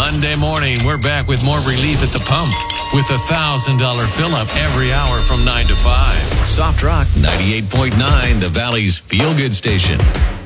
Monday morning, we're back with more relief at the pump with a $1,000 fill-up every hour from 9 to 5. Soft Rock 98.9, the Valley's feel-good station.